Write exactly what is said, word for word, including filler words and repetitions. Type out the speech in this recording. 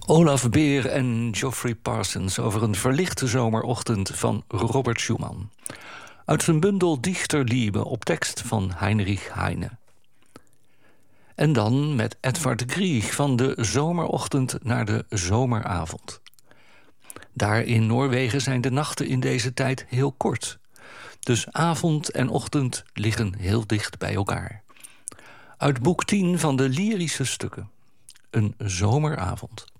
Olaf Beer en Geoffrey Parsons over een verlichte zomerochtend van Robert Schumann. Uit zijn bundel Dichterliebe op tekst van Heinrich Heine. En dan met Edvard Grieg van de zomerochtend naar de zomeravond. Daar in Noorwegen zijn de nachten in deze tijd heel kort. Dus avond en ochtend liggen heel dicht bij elkaar. Uit boek tien van de lyrische stukken. Een zomeravond.